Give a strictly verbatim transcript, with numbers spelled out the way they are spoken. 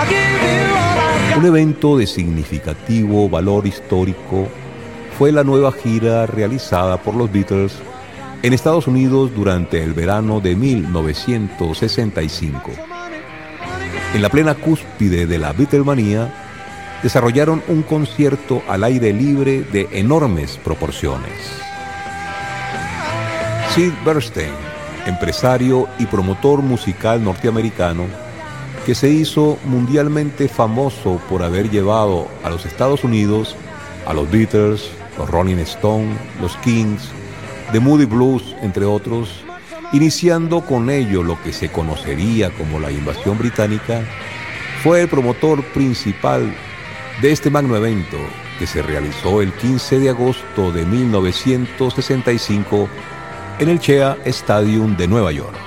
Un evento de significativo valor histórico fue la nueva gira realizada por los Beatles en Estados Unidos durante el verano de mil novecientos sesenta y cinco. En la plena cúspide de la Beatlemanía, desarrollaron un concierto al aire libre de enormes proporciones. Sid Bernstein, empresario y promotor musical norteamericano, que se hizo mundialmente famoso por haber llevado a los Estados Unidos a los Beatles, los Rolling Stones, los Kings, The Moody Blues, entre otros, iniciando con ello lo que se conocería como la invasión británica, fue el promotor principal de este magno evento que se realizó el quince de agosto de mil novecientos sesenta y cinco en el Shea Stadium de Nueva York.